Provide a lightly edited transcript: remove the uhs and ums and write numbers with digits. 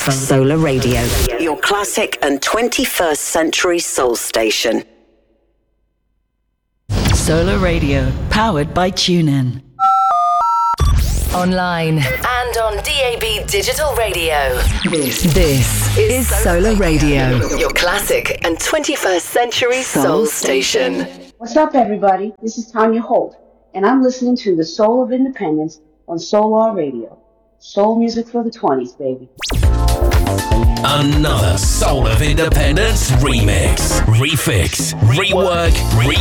Solar Radio, your classic and 21st century soul station. Solar Radio, powered by TuneIn. Online and on DAB Digital Radio. This is Solar Radio, your classic and 21st century soul station. What's up, everybody? This is Tanya Holt, and I'm listening to The Soul of Independence on Solar Radio. Soul music for the 20s, baby. Another Soul of Independence remix, refix, rework,